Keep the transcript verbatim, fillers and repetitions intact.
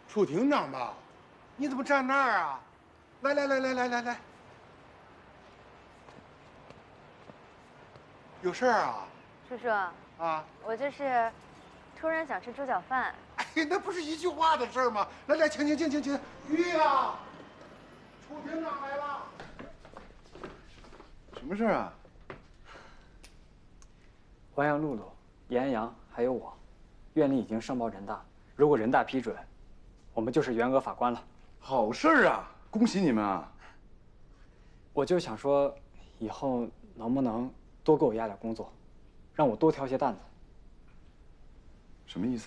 楚厅长吧？你怎么站那儿啊？来来来来来来来，有事儿啊？ 叔叔啊， 我就是突然想吃猪脚饭。 哎，那不是一句话的事儿吗？来来，请请请请请，玉呀，楚厅长来了。 什么事儿啊？ 完颜露露、严安阳还有我，院里已经上报人大，如果人大批准，我们就是员额法官了。 好事儿啊！恭喜你们啊！ 我就想说，以后能不能多给我压点工作，让我多挑些担子。 什么意思？